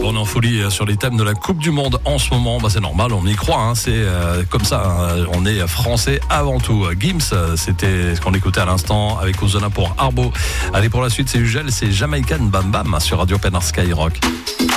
On est en folie sur les thèmes de la Coupe du Monde en ce moment. C'est normal, on y croit. C'est comme ça. On est français avant tout. Gims, c'était ce qu'on écoutait à l'instant avec Ozona pour Arbo. Allez, pour la suite, c'est Ugel, c'est Jamaican Bam Bam sur Radio Penard Skyrock.